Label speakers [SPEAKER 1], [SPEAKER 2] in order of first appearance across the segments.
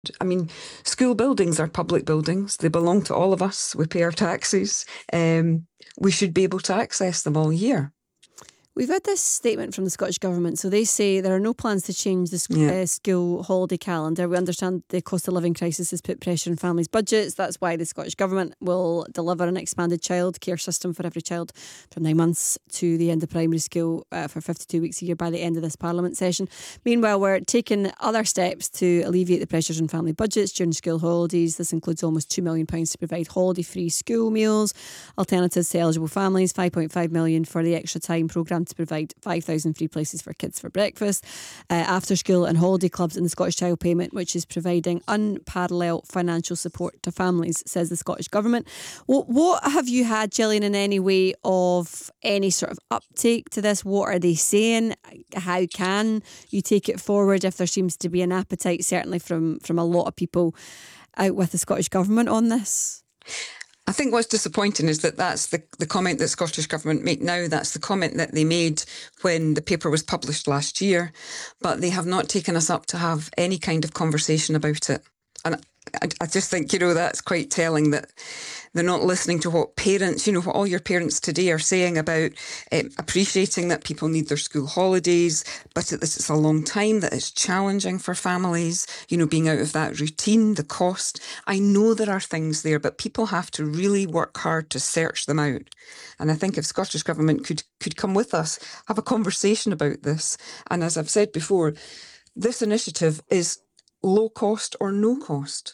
[SPEAKER 1] I mean, school buildings are public buildings. They belong to all of us. We pay our taxes. We should be able to access them all year.
[SPEAKER 2] We've had this statement from the Scottish Government. So they say there are no plans to change the school holiday calendar. We understand the cost of living crisis has put pressure on families' budgets. That's why the Scottish Government will deliver an expanded childcare system for every child from 9 months to the end of primary school for 52 weeks a year by the end of this Parliament session. Meanwhile, we're taking other steps to alleviate the pressures on family budgets during school holidays. This includes almost £2 million to provide holiday-free school meals, alternatives to eligible families, £5.5 million for the extra time programme to provide 5,000 free places for kids for breakfast, after school and holiday clubs, and the Scottish Child Payment, which is providing unparalleled financial support to families, says the Scottish Government. What have you had, Gillian, in any way of any sort of uptake to this? What are they saying? How can you take it forward if there seems to be an appetite, certainly from a lot of people out with the Scottish Government on this?
[SPEAKER 1] I think what's disappointing is that that's the comment that Scottish Government make now. That's the comment that they made when the paper was published last year, but they have not taken us up to have any kind of conversation about it. And I just think, that's quite telling that they're not listening to what parents, what all your parents today are saying about appreciating that people need their school holidays, but it's a long time, that it's challenging for families, being out of that routine, the cost. I know there are things there, but people have to really work hard to search them out. And I think if Scottish Government could come with us, have a conversation about this. And as I've said before, this initiative is low cost or no cost.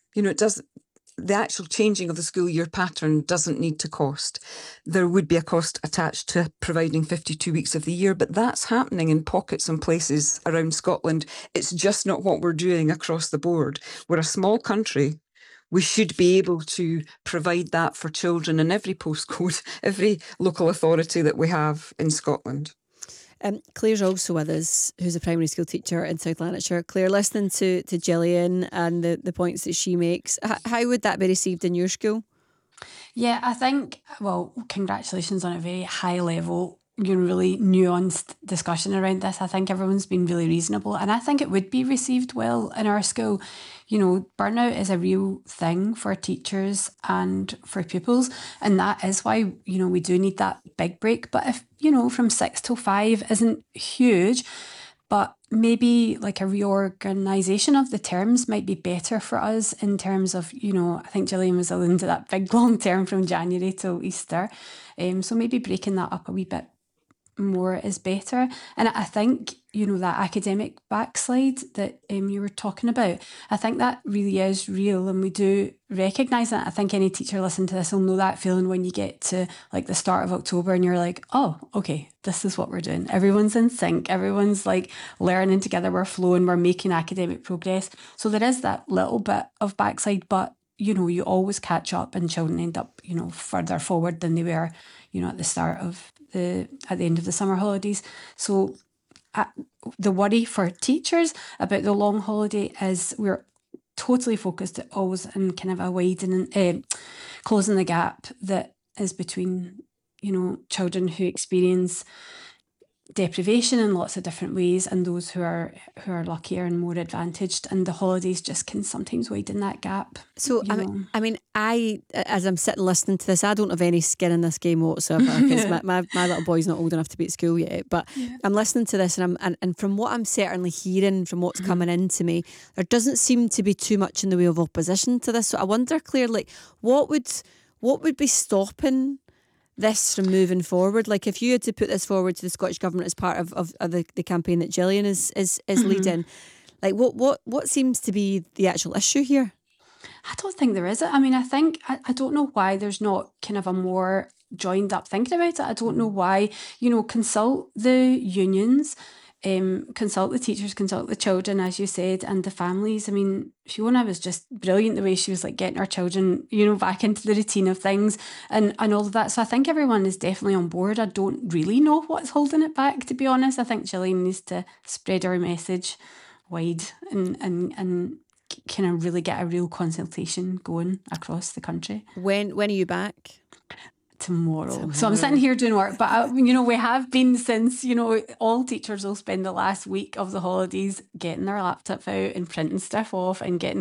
[SPEAKER 1] The actual changing of the school year pattern doesn't need to cost. There would be a cost attached to providing 52 weeks of the year, but that's happening in pockets and places around Scotland. It's just not what we're doing across the board. We're a small country. We should be able to provide that for children in every postcode, every local authority that we have in Scotland.
[SPEAKER 2] Claire's also with us, who's a primary school teacher in South Lanarkshire. Claire, listening to Gillian and the points that she makes, how would that be received in your school?
[SPEAKER 3] Yeah, I think, congratulations on a very high level, really nuanced discussion around this. I think everyone's been really reasonable, and I think it would be received well in our school. Burnout is a real thing for teachers and for pupils, and that is why, we do need that big break. But if, from 6 till 5 isn't huge, but maybe like a reorganisation of the terms might be better for us in terms of, I think Gillian was alluding to that big long term from January till Easter. So maybe breaking that up a wee bit more is better. And I think, that academic backslide that you were talking about, I think that really is real, and we do recognise that. I think any teacher listening to this will know that feeling when you get to like the start of October and you're like, oh, okay, this is what we're doing. Everyone's in sync. Everyone's like learning together. We're flowing. We're making academic progress. So there is that little bit of backslide, but you always catch up, and children end up, further forward than they were, at the start of at the end of the summer holidays. So the worry for teachers about the long holiday is we're totally focused always on kind of a widening, closing the gap that is between, children who experience deprivation in lots of different ways and those who are luckier and more advantaged, and the holidays just can sometimes widen that gap.
[SPEAKER 2] So I as I'm sitting listening to this, I don't have any skin in this game whatsoever, because my little boy's not old enough to be at school yet, but I'm listening to this and from what I'm certainly hearing, from what's coming into me, there doesn't seem to be too much in the way of opposition to this. So I wonder, Claire, what would be stopping this from moving forward? Like, if you had to put this forward to the Scottish Government as part of the campaign that Gillian is leading, like what seems to be the actual issue here?
[SPEAKER 3] I don't think there is. I don't know why there's not kind of a more joined up thinking about it. I don't know why, consult the unions, consult the teachers, consult the children, as you said, and the families. Fiona was just brilliant the way she was like getting our children, back into the routine of things and all of that. So I think everyone is definitely on board. I don't really know what's holding it back, to be honest. I think Gillian needs to spread our message wide and kind of really get a real consultation going across the country.
[SPEAKER 2] When are you back?
[SPEAKER 3] Tomorrow. So I'm sitting here doing work, but we have been since, all teachers will spend the last week of the holidays getting their laptop out and printing stuff off and getting